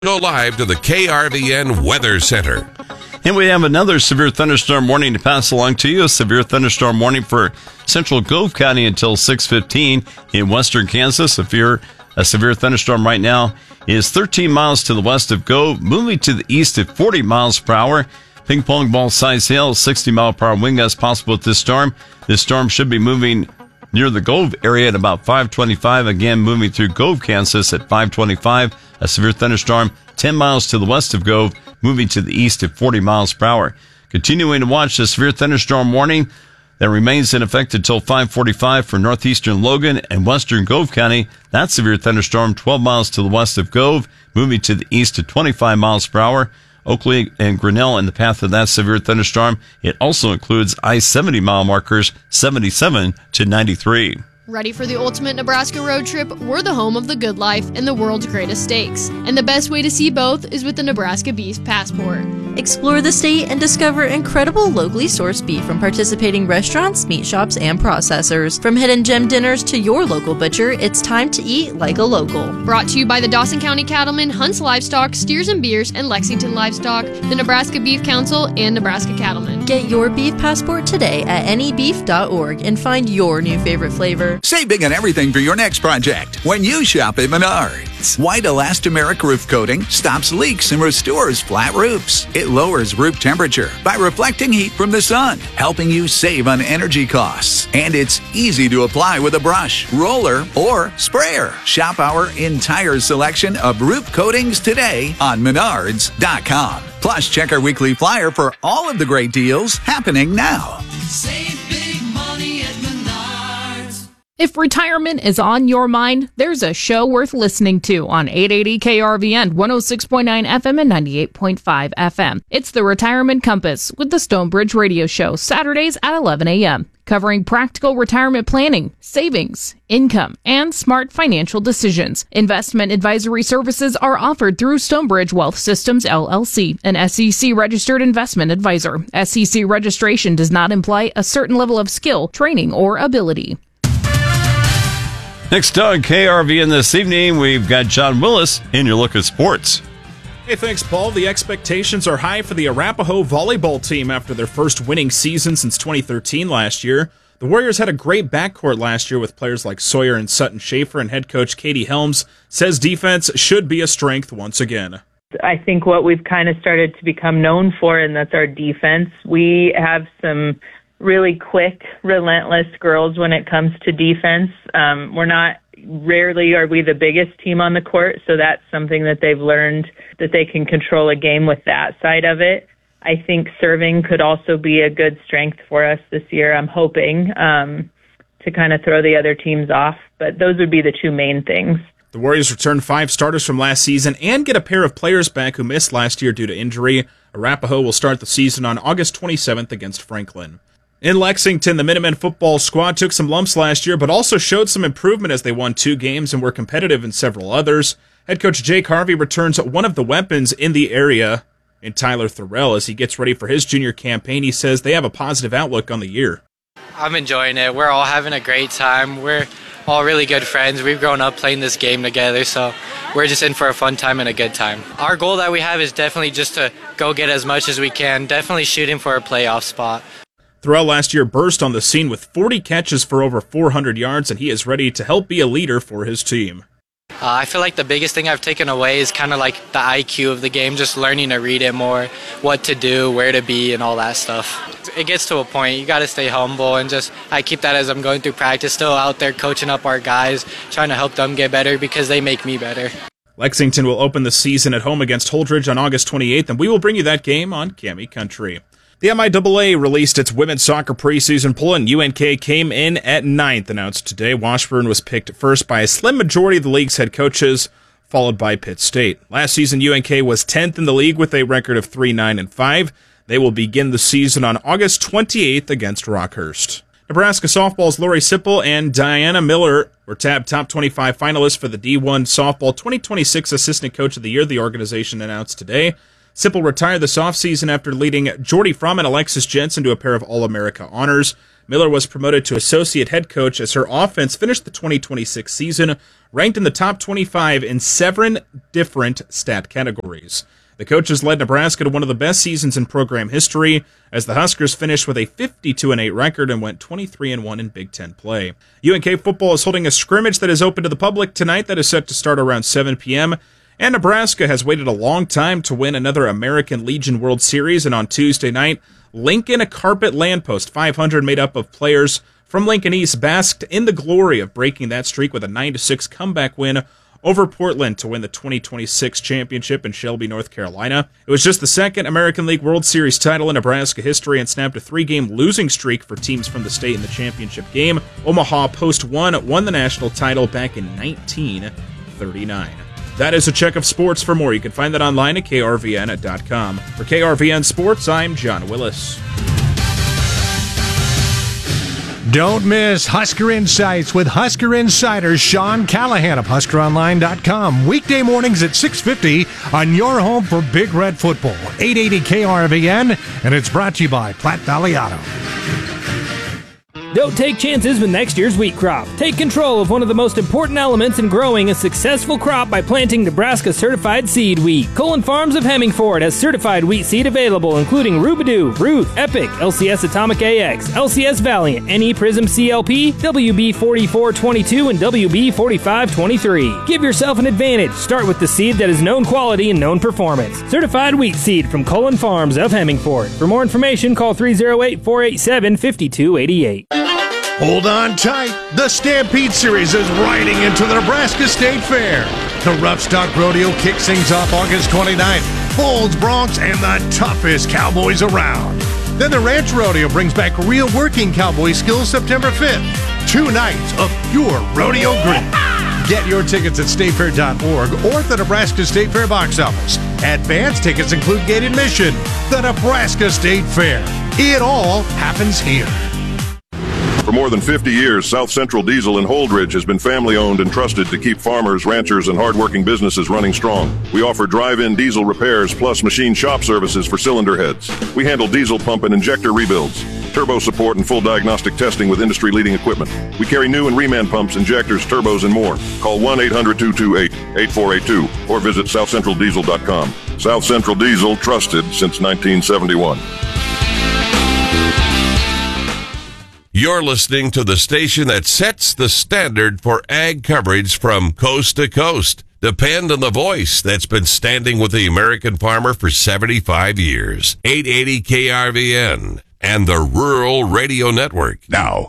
Go live to the KRVN Weather Center. And we have another severe thunderstorm warning to pass along to you. A severe thunderstorm warning for central Gove County until 6:15 in western Kansas. A severe thunderstorm right now is 13 miles to the west of Gove, moving to the east at 40 miles per hour. Ping pong ball size hail, 60 mile per hour wind gusts possible with this storm. This storm should be moving near the Gove area at about 5:25. Again, moving through Gove, Kansas at 5:25. A severe thunderstorm 10 miles to the west of Gove, moving to the east at 40 miles per hour. Continuing to watch the severe thunderstorm warning that remains in effect until 5:45 for northeastern Logan and western Gove County. That severe thunderstorm 12 miles to the west of Gove, moving to the east at 25 miles per hour. Oakley and Grinnell in the path of that severe thunderstorm. It also includes I-70 mile markers 77 to 93. Ready for the ultimate Nebraska road trip? We're the home of the good life and the world's greatest steaks. And the best way to see both is with the Nebraska Beef Passport. Explore the state and discover incredible locally sourced beef from participating restaurants, meat shops, and processors. From hidden gem dinners to your local butcher, it's time to eat like a local. Brought to you by the Dawson County Cattlemen, Hunts Livestock, Steers and Beers, and Lexington Livestock, the Nebraska Beef Council, and Nebraska Cattlemen. Get your beef passport today at anybeef.org and find your new favorite flavor. Save big on everything for your next project when you shop at Menards. White elastomeric roof coating stops leaks and restores flat roofs. It lowers roof temperature by reflecting heat from the sun, helping you save on energy costs. And it's easy to apply with a brush, roller, or sprayer. Shop our entire selection of roof coatings today on Menards.com. Plus, check our weekly flyer for all of the great deals happening now. Save big money at Menards. If retirement is on your mind, there's a show worth listening to on 880 KRVN, 106.9 FM and 98.5 FM. It's the Retirement Compass with the Stonebridge Radio Show, Saturdays at 11 a.m., covering practical retirement planning, savings, income, and smart financial decisions. Investment advisory services are offered through Stonebridge Wealth Systems, LLC, an SEC-registered investment advisor. SEC registration does not imply a certain level of skill, training, or ability. Next on KRVN this evening, we've got John Willis in your look at sports. Hey, thanks, Paul. The expectations are high for the Arapahoe volleyball team after their first winning season since 2013 last year. The Warriors had a great backcourt last year with players like Sawyer and Sutton Schaefer, and head coach Katie Helms says defense should be a strength once again. I think what we've kind of started to become known for, and that's our defense. We have some really quick, relentless girls when it comes to defense. Rarely are we the biggest team on the court, so that's something that they've learned, that they can control a game with that side of it. I think serving could also be a good strength for us this year. I'm hoping to kind of throw the other teams off, but those would be the two main things. The Warriors return 5 starters from last season and get a pair of players back who missed last year due to injury. Arapahoe will start the season on August 27th against Franklin. In Lexington, the Minutemen football squad took some lumps last year, but also showed some improvement as they won 2 games and were competitive in several others. Head coach Jake Harvey returns one of the weapons in the area in Tyler Thorell as he gets ready for his junior campaign. He says they have a positive outlook on the year. I'm enjoying it. We're all having a great time. We're all really good friends. We've grown up playing this game together, so we're just in for a fun time and a good time. Our goal that we have is definitely just to go get as much as we can, definitely shooting for a playoff spot. Thorell last year burst on the scene with 40 catches for over 400 yards, and he is ready to help be a leader for his team. I feel like the biggest thing I've taken away is kind of like the IQ of the game, just learning to read it more, what to do, where to be, and all that stuff. It gets to a point, you got to stay humble, and I keep that as I'm going through practice, still out there coaching up our guys, trying to help them get better because they make me better. Lexington will open the season at home against Holdridge on August 28th, and we will bring you that game on Cami Country. The MIAA released its women's soccer preseason poll, and UNK came in at 9th, announced today. Washburn was picked first by a slim majority of the league's head coaches, followed by Pitt State. Last season, UNK was 10th in the league with a record of 3-9-5. They will begin the season on August 28th against Rockhurst. Nebraska softball's Lori Sipple and Diana Miller were tabbed top 25 finalists for the D1 Softball 2026 Assistant Coach of the Year, the organization announced today. Sipple retired this offseason after leading Jordy Fromm and Alexis Jensen to a pair of All-America honors. Miller was promoted to associate head coach as her offense finished the 2026 season ranked in the top 25 in 7 different stat categories. The coaches led Nebraska to one of the best seasons in program history as the Huskers finished with a 52-8 record and went 23-1 in Big Ten play. UNK football is holding a scrimmage that is open to the public tonight that is set to start around 7 p.m., and Nebraska has waited a long time to win another American Legion World Series, and on Tuesday night, Lincoln, a carpet lamppost 500 made up of players from Lincoln East, basked in the glory of breaking that streak with a 9-6 comeback win over Portland to win the 2026 championship in Shelby, North Carolina. It was just the second American League World Series title in Nebraska history and snapped a 3-game losing streak for teams from the state in the championship game. Omaha Post 1 won the national title back in 1939. That is a check of sports. For more, you can find that online at krvn.com. For KRVN Sports, I'm John Willis. Don't miss Husker Insights with Husker Insider Sean Callahan of HuskerOnline.com. Weekday mornings at 6:50 on your home for Big Red Football. 880 KRVN, and it's brought to you by Platte Valley Auto. Don't take chances with next year's wheat crop. Take control of one of the most important elements in growing a successful crop by planting Nebraska certified seed wheat. Colin Farms of Hemmingford has certified wheat seed available, including Rubidoo, Ruth, Epic, LCS Atomic AX, LCS Valiant, NE Prism CLP, WB 4422, and WB 4523. Give yourself an advantage. Start with the seed that is known quality and known performance. Certified wheat seed from Colin Farms of Hemmingford. For more information, call 308-487-5288. Hold on tight. The Stampede Series is riding into the Nebraska State Fair. The Rough Stock Rodeo kicks things off August 29th. Bulls, Broncs, and the toughest cowboys around. Then the Ranch Rodeo brings back real working cowboy skills September 5th. 2 nights of pure rodeo grit. Get your tickets at statefair.org or at the Nebraska State Fair box office. Advance tickets include gate admission. The Nebraska State Fair. It all happens here. For more than 50 years, South Central Diesel in Holdridge has been family-owned and trusted to keep farmers, ranchers, and hardworking businesses running strong. We offer drive-in diesel repairs plus machine shop services for cylinder heads. We handle diesel pump and injector rebuilds, turbo support, and full diagnostic testing with industry-leading equipment. We carry new and reman pumps, injectors, turbos, and more. Call 1-800-228-8482 or visit southcentraldiesel.com. South Central Diesel, trusted since 1971. You're listening to the station that sets the standard for ag coverage from coast to coast. Depend on the voice that's been standing with the American farmer for 75 years. 880 KRVN and the Rural Radio Network. Now,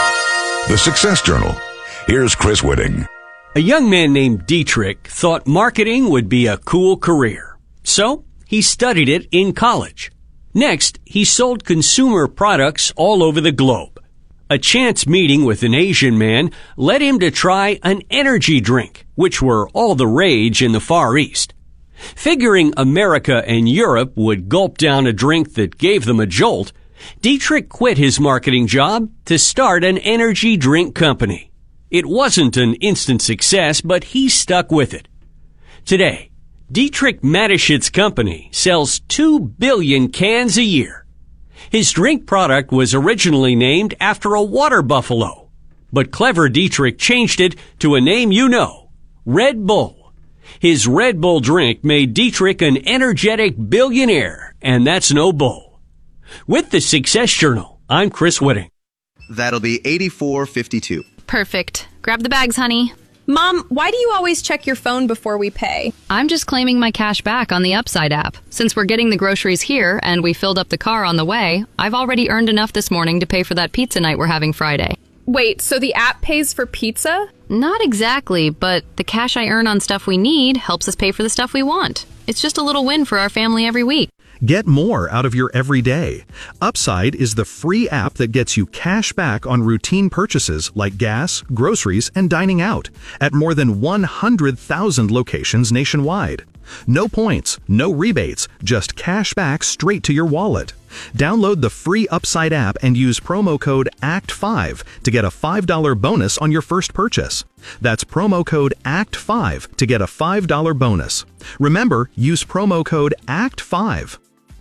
the Success Journal. Here's Chris Whitting. A young man named Dietrich thought marketing would be a cool career. So he studied it in college. Next, he sold consumer products all over the globe. A chance meeting with an Asian man led him to try an energy drink, which were all the rage in the Far East. Figuring America and Europe would gulp down a drink that gave them a jolt, Dietrich quit his marketing job to start an energy drink company. It wasn't an instant success, but he stuck with it. Today, Dietrich Mateschitz Company sells 2 billion cans a year. His drink product was originally named after a water buffalo, but clever Dietrich changed it to a name you know, Red Bull. His Red Bull drink made Dietrich an energetic billionaire, and that's no bull. With the Success Journal, I'm Chris Whitting. That'll be $84.52. Perfect. Grab the bags, honey. Mom, why do you always check your phone before we pay? I'm just claiming my cash back on the Upside app. Since we're getting the groceries here and we filled up the car on the way, I've already earned enough this morning to pay for that pizza night we're having Friday. Wait, so the app pays for pizza? Not exactly, but the cash I earn on stuff we need helps us pay for the stuff we want. It's just a little win for our family every week. Get more out of your everyday. Upside is the free app that gets you cash back on routine purchases like gas, groceries, and dining out at more than 100,000 locations nationwide. No points, no rebates, just cash back straight to your wallet. Download the free Upside app and use promo code ACT5 to get a $5 bonus on your first purchase. That's promo code ACT5 to get a $5 bonus. Remember, use promo code ACT5.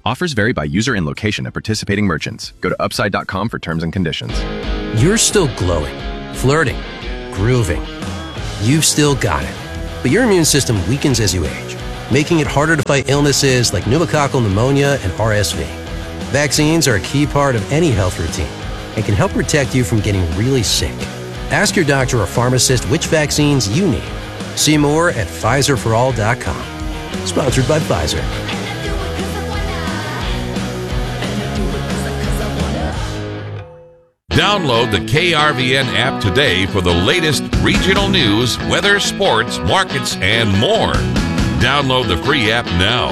Offers vary by user and location at participating merchants. Go to upside.com for terms and conditions. You're still glowing, flirting, grooving. You've still got it. But your immune system weakens as you age, making it harder to fight illnesses like pneumococcal pneumonia and RSV. Vaccines are a key part of any health routine and can help protect you from getting really sick. Ask your doctor or pharmacist which vaccines you need. See more at PfizerForAll.com. Sponsored by Pfizer. Download the KRVN app today for the latest regional news, weather, sports, markets, and more. Download the free app now.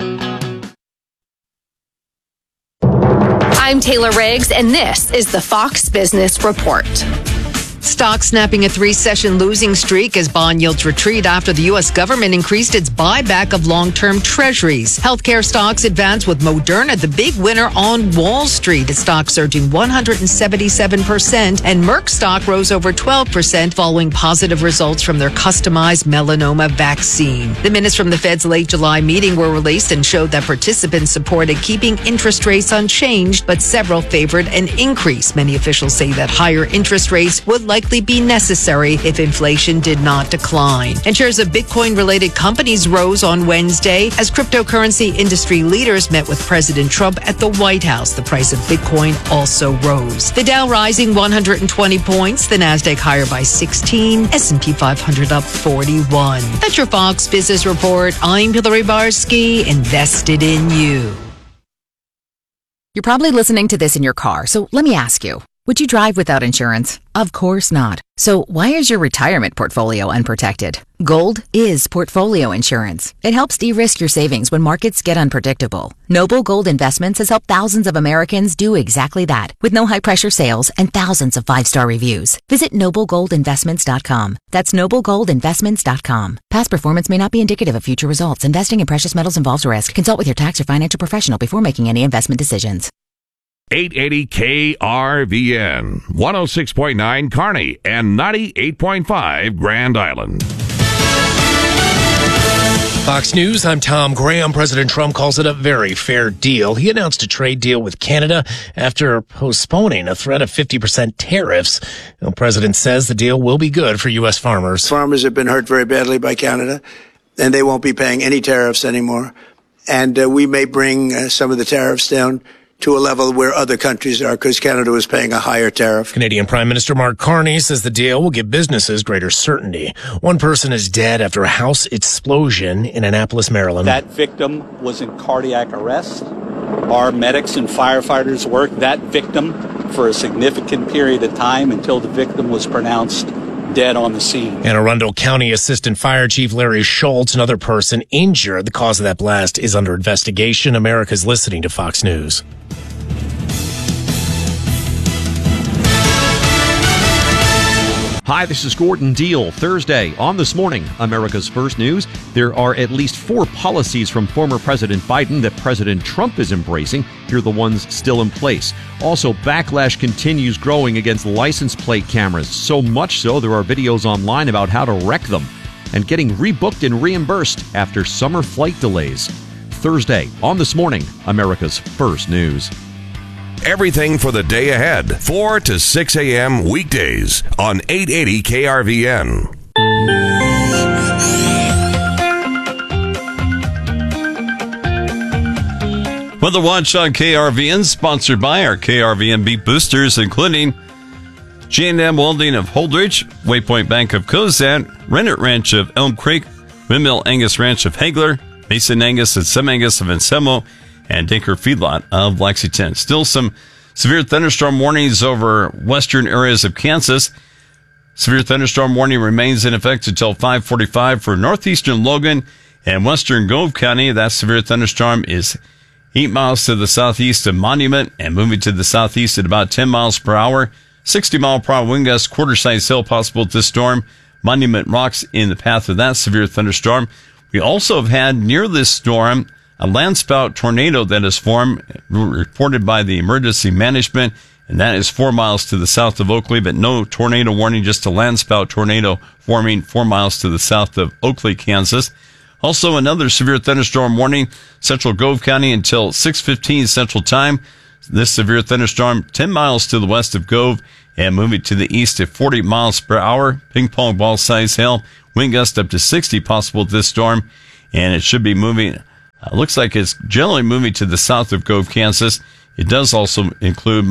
I'm Taylor Riggs, and this is the Fox Business Report. Stocks snapping a 3-session losing streak as bond yields retreat after the U.S. government increased its buyback of long-term treasuries. Healthcare stocks advanced with Moderna the big winner on Wall Street. Its stock surging 177%, and Merck stock rose over 12% following positive results from their customized melanoma vaccine. The minutes from the Fed's late July meeting were released and showed that participants supported keeping interest rates unchanged, but several favored an increase. Many officials say that higher interest rates would likely be necessary if inflation did not decline. And shares of Bitcoin-related companies rose on Wednesday as cryptocurrency industry leaders met with President Trump at the White House. The price of Bitcoin also rose. The Dow rising 120 points, the Nasdaq higher by 16, S&P 500 up 41. That's your Fox Business Report. I'm Hillary Barsky, invested in you. You're probably listening to this in your car, so let me ask you. Would you drive without insurance? Of course not. So why is your retirement portfolio unprotected? Gold is portfolio insurance. It helps de-risk your savings when markets get unpredictable. Noble Gold Investments has helped thousands of Americans do exactly that with no high-pressure sales and thousands of 5-star reviews. Visit noblegoldinvestments.com. That's noblegoldinvestments.com. Past performance may not be indicative of future results. Investing in precious metals involves risk. Consult with your tax or financial professional before making any investment decisions. 880 KRVN, 106.9 Kearney, and 98.5 Grand Island. Fox News, I'm Tom Graham. President Trump calls it a very fair deal. He announced a trade deal with Canada after postponing a threat of 50% tariffs. The president says the deal will be good for U.S. farmers. Farmers have been hurt very badly by Canada, and they won't be paying any tariffs anymore. And we may bring some of the tariffs down to a level where other countries are, because Canada was paying a higher tariff. Canadian Prime Minister Mark Carney says the deal will give businesses greater certainty. One person is dead after a house explosion in Annapolis, Maryland. That victim was in cardiac arrest. Our medics and firefighters worked that victim for a significant period of time until the victim was pronounced dead on the scene. Anne Arundel County Assistant Fire Chief Larry Schultz, another person injured. The cause of that blast is under investigation. America's listening to Fox News. Hi, this is Gordon Deal. Thursday on This Morning, America's First News. There are at least 4 policies from former President Biden that President Trump is embracing. Here are the ones still in place. Also, backlash continues growing against license plate cameras. So much so, there are videos online about how to wreck them and getting rebooked and reimbursed after summer flight delays. Thursday on This Morning, America's First News. Everything for the day ahead, 4 to 6 a.m. weekdays on 880 KRVN. Weather Watch on KRVN, sponsored by our KRVN Beat Boosters, including J&M Welding of Holdridge, Waypoint Bank of Cozad, Rennet Ranch of Elm Creek, Windmill Angus Ranch of Hagler, Mason Angus and Sem Angus of Ansemo, and Dinker Feedlot of Lexington. Still some severe thunderstorm warnings over western areas of Kansas. Severe thunderstorm warning remains in effect until 5:45 for northeastern Logan and western Gove County. That severe thunderstorm is 8 miles to the southeast of Monument and moving to the southeast at about 10 miles per hour. 60-mile-per-hour wind gusts, quarter-size hail possible with this storm. Monument rocks in the path of that severe thunderstorm. We also have had near this storm a landspout tornado that is formed, reported by the emergency management, and that is 4 miles to the south of Oakley, but no tornado warning, just a landspout tornado forming 4 miles to the south of Oakley, Kansas. Also, another severe thunderstorm warning, central Gove County until 6:15 Central Time. This severe thunderstorm 10 miles to the west of Gove and moving to the east at 40 miles per hour. Ping pong ball size hail, wind gust up to 60 possible with this storm, and it should be moving. Looks like it's generally moving to the south of Gove, Kansas. It does also include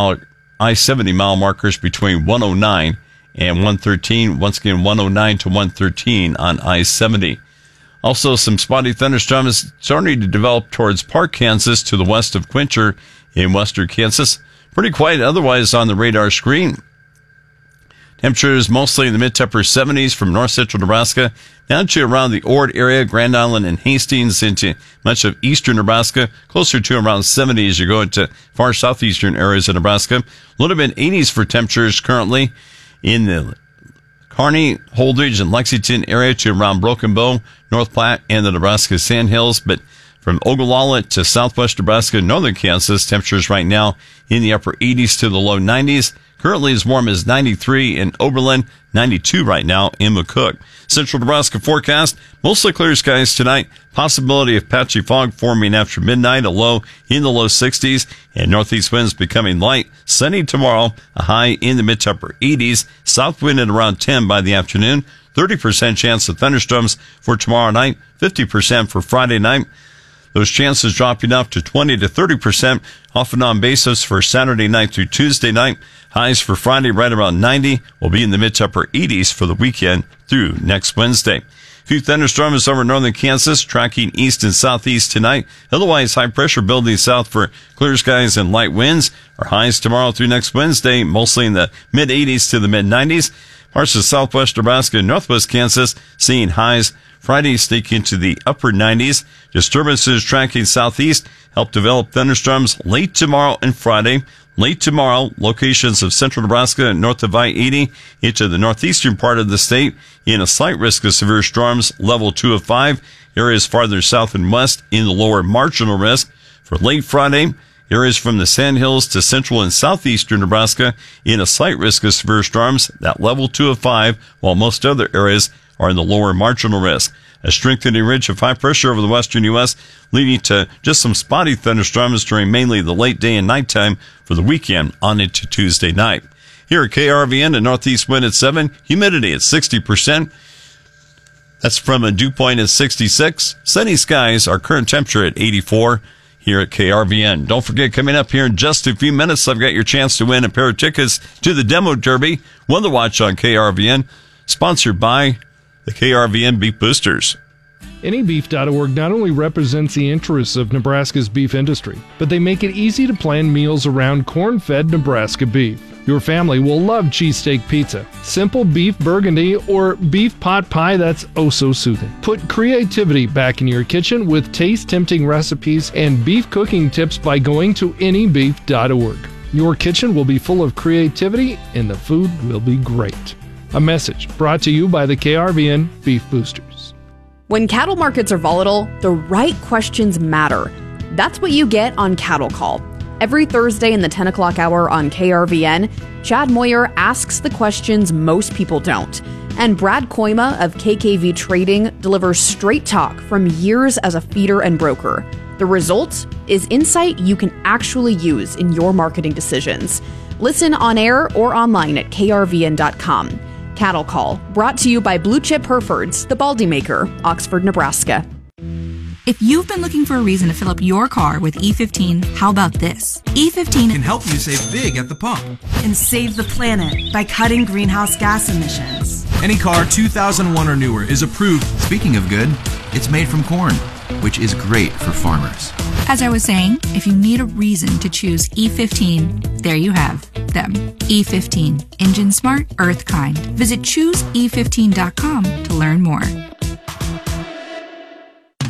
I-70 mile markers between 109 and 113. Once again, 109 to 113 on I-70. Also, some spotty thunderstorms starting to develop towards Park, Kansas, to the west of Quincher in western Kansas. Pretty quiet otherwise on the radar screen. Temperatures mostly in the mid-to-upper 70s from north central Nebraska down to around the Ord area, Grand Island and Hastings into much of eastern Nebraska, closer to around 70 as you go into far southeastern areas of Nebraska. A little bit 80s for temperatures currently in the Kearney, Holdridge, and Lexington area to around Broken Bow, North Platte, and the Nebraska Sandhills. But from Ogallala to southwest Nebraska and northern Kansas, temperatures right now in the upper 80s to the low 90s. Currently as warm as 93 in Oberlin, 92 right now in McCook. Central Nebraska forecast, mostly clear skies tonight. Possibility of patchy fog forming after midnight, a low in the low 60s, and northeast winds becoming light. Sunny tomorrow, a high in the mid to upper 80s. South wind at around 10 by the afternoon. 30% chance of thunderstorms for tomorrow night. 50% for Friday night. Those chances dropping up to 20 to 30% off and on basis for Saturday night through Tuesday night. Highs for Friday right around 90 will be in the mid to upper 80s for the weekend through next Wednesday. A few thunderstorms over northern Kansas, tracking east and southeast tonight. Otherwise, high pressure building south for clear skies and light winds. Our highs tomorrow through next Wednesday, mostly in the mid 80s to the mid 90s. Parts of southwest Nebraska and northwest Kansas seeing highs Friday sneak into the upper 90s. Disturbances tracking southeast help develop thunderstorms late tomorrow and Friday. Late tomorrow, locations of central Nebraska north of I-80 into the northeastern part of the state in a slight risk of severe storms, level 2 of 5. Areas farther south and west in the lower marginal risk. For late Friday, areas from the Sandhills to central and southeastern Nebraska in a slight risk of severe storms, that level 2 of 5, while most other areas are in the lower marginal risk. A strengthening ridge of high pressure over the western U.S. leading to just some spotty thunderstorms during mainly the late day and nighttime for the weekend on into Tuesday night. Here at KRVN, a northeast wind at 7, humidity at 60%. That's from a dew point at 66. Sunny skies, our current temperature at 84 here at KRVN. Don't forget, coming up here in just a few minutes, I've got your chance to win a pair of tickets to the Demo Derby, one to watch on KRVN, sponsored by the KRVN Beef Boosters. AnyBeef.org not only represents the interests of Nebraska's beef industry, but they make it easy to plan meals around corn-fed Nebraska beef. Your family will love cheesesteak pizza, simple beef burgundy, or beef pot pie that's oh so soothing. Put creativity back in your kitchen with taste-tempting recipes and beef cooking tips by going to AnyBeef.org. Your kitchen will be full of creativity and the food will be great. A message brought to you by the KRVN Beef Boosters. When cattle markets are volatile, the right questions matter. That's what you get on Cattle Call. Every Thursday in the 10 o'clock hour on KRVN, Chad Moyer asks the questions most people don't. And Brad Koima of KKV Trading delivers straight talk from years as a feeder and broker. The result is insight you can actually use in your marketing decisions. Listen on air or online at krvn.com. Cattle Call, brought to you by Blue Chip Herefords, the Baldy Maker, Oxford, Nebraska. If you've been looking for a reason to fill up your car with E15, how about this? E15 can help you save big at the pump and save the planet by cutting greenhouse gas emissions. Any car 2001 or newer is approved. Speaking of good, it's made from corn, which is great for farmers. As I was saying, if you need a reason to choose E15, there you have them. E15, engine smart, earth kind. Visit chooseE15.com to learn more.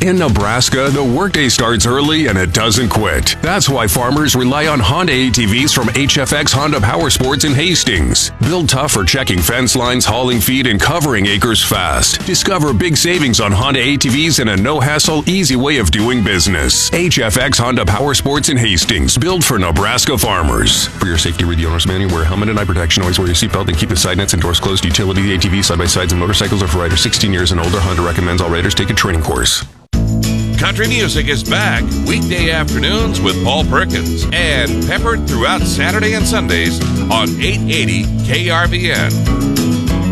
In Nebraska, the workday starts early and it doesn't quit. That's why farmers rely on Honda ATVs from HFX Honda Power Sports in Hastings. Built tough for checking fence lines, hauling feed, and covering acres fast. Discover big savings on Honda ATVs and a no-hassle, easy way of doing business. HFX Honda Power Sports in Hastings, built for Nebraska farmers. For your safety, read the owner's manual. Wear a helmet and eye protection. Always wear your seatbelt and keep the side nets and doors closed. Utility ATVs, side-by-sides, and motorcycles are for riders 16 years and older. Honda recommends all riders take a training course. Country music is back weekday afternoons with Paul Perkins and peppered throughout Saturday and Sundays on 880 KRVN.